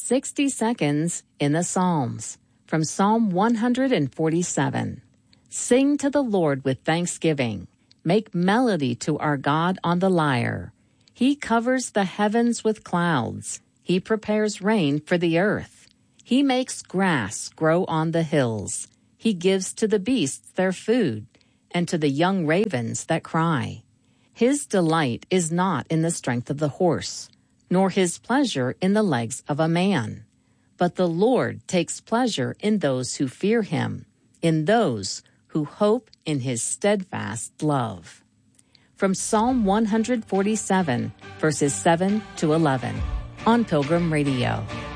60 seconds in the Psalms from Psalm 147. Sing to the Lord with thanksgiving. Make melody to our God on the lyre. He covers the heavens with clouds. He prepares rain for the earth. He makes grass grow on the hills. He gives to the beasts their food, and to the young ravens that cry. His delight is not in the strength of the horse, nor his pleasure in the legs of a man. But the Lord takes pleasure in those who fear him, in those who hope in his steadfast love. From Psalm 147, verses 7 to 11, on Pilgrim Radio.